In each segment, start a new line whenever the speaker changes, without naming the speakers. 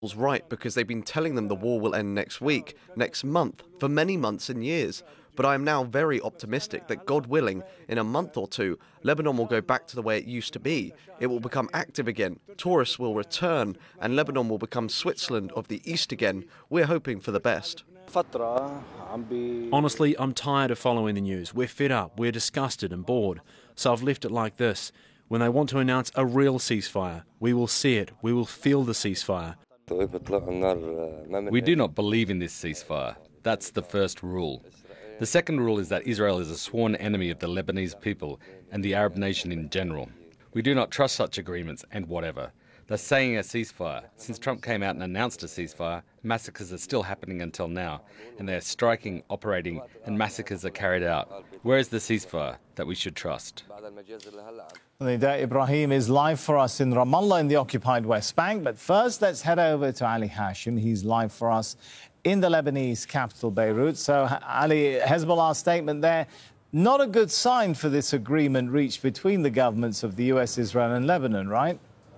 right, because they've been telling them the war will end next week, next month, for many months and years. But I am now very optimistic that, God willing, in a month or two, Lebanon will go back to the way it used to be. It will become active again, tourists will return, and Lebanon will become Switzerland of the East again. We're hoping for the best.
Honestly, I'm tired of following the news. We're fed up, we're disgusted and bored. So I've left it like this. When they want to announce a real ceasefire, we will see it, we will feel the ceasefire.
We do not believe in this ceasefire. That's the first rule. The second rule is that Israel is a sworn enemy of the Lebanese people and the Arab nation in general. We do not trust such agreements and whatever. They're saying a ceasefire. Since Trump came out and announced a ceasefire, massacres are still happening until now, and they are striking, operating, and massacres are carried out. Where is the ceasefire that we should trust?
Nida Ibrahim is live for us in Ramallah in the occupied West Bank. But first, let's head over to Ali Hashim. He's live for us in the Lebanese capital, Beirut. So, Ali, Hezbollah's statement there, not a good sign for this agreement reached between the governments of the US, Israel and Lebanon, right?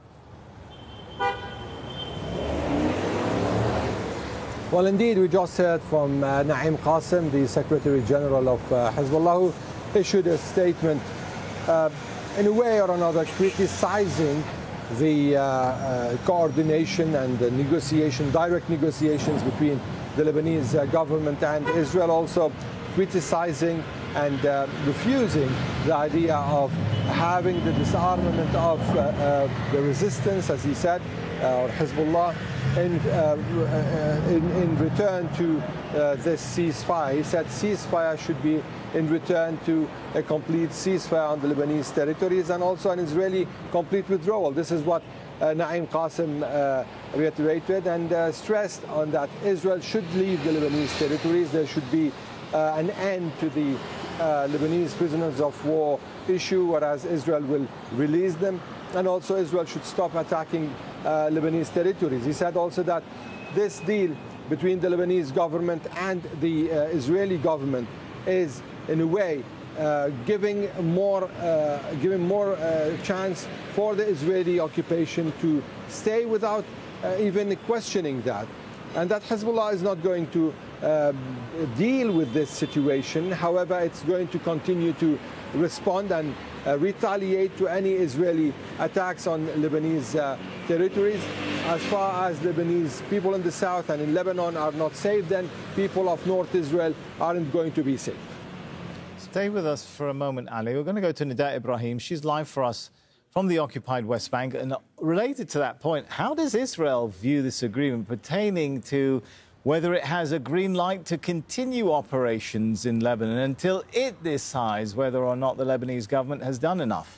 Well, indeed, we just heard from Naim Qassem, the Secretary General of Hezbollah, who issued a statement in a way or another criticizing the coordination and the negotiation, direct negotiations between the Lebanese government and Israel, also criticizing and refusing the idea of having the disarmament of the resistance, as he said, or Hezbollah, in return to this ceasefire. He said ceasefire should be in return to a complete ceasefire on the Lebanese territories and also an Israeli complete withdrawal. This is what Naim Qassem reiterated and stressed on that Israel should leave the Lebanese territories. There should be an end to the Lebanese prisoners of war issue, whereas Israel will release them. And also Israel should stop attacking Lebanese territories. He said also that this deal between the Lebanese government and the Israeli government is, in a way, giving more chance for the Israeli occupation to stay without even questioning that. And that Hezbollah is not going to deal with this situation. However, it's going to continue to respond and retaliate to any Israeli attacks on Lebanese territories. As far as Lebanese people in the south and in Lebanon are not safe, then people of North Israel aren't going to be safe.
Stay with us for a moment, Ali. We're going to go to Nida Ibrahim. She's live for us from the occupied West Bank. And related to that point, how does Israel view this agreement pertaining to whether it has a green light to continue operations in Lebanon until it decides whether or not the Lebanese government has done enough?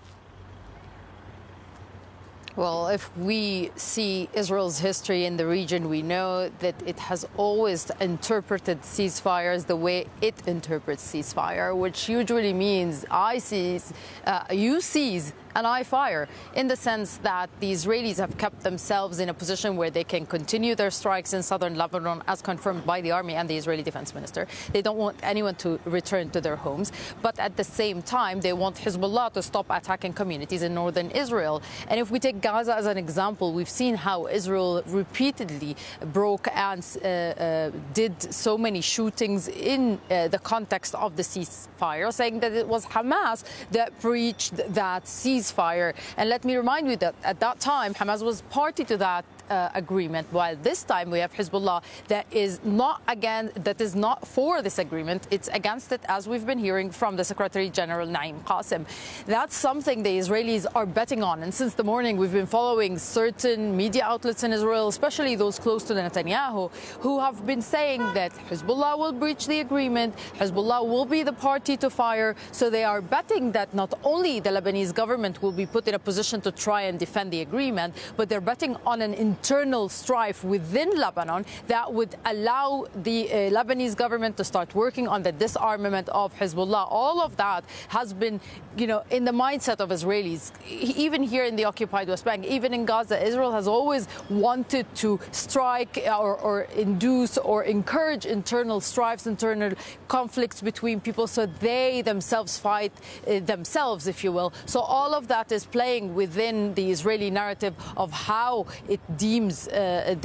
Well, if we see Israel's history in the region, we know that it has always interpreted ceasefires the way it interprets ceasefire, which usually means I seize, you seize, and I fire, in the sense that the Israelis have kept themselves in a position where they can continue their strikes in southern Lebanon, as confirmed by the army and the Israeli defense minister. They don't want anyone to return to their homes. But at the same time, they want Hezbollah to stop attacking communities in northern Israel. And if we take Gaza as an example, we've seen how Israel repeatedly broke and did so many shootings in the context of the ceasefire, saying that it was Hamas that breached that ceasefire. And let me remind you that at that time, Hamas was party to that agreement, while this time we have Hezbollah that is not for this agreement. It's against it, as we've been hearing from the Secretary General Naim Qassem. That's something the Israelis are betting on. And since the morning, we've been following certain media outlets in Israel, especially those close to Netanyahu, who have been saying that Hezbollah will breach the agreement, Hezbollah will be the party to fire. So they are betting that not only the Lebanese government will be put in a position to try and defend the agreement, but they're betting on an internal strife within Lebanon that would allow the Lebanese government to start working on the disarmament of Hezbollah. All of that has been, in the mindset of Israelis. Even here in the occupied West Bank, even in Gaza, Israel has always wanted to strike or induce or encourage internal strifes, internal conflicts between people, so they themselves fight themselves, if you will. So all of that is playing within the Israeli narrative of how it deems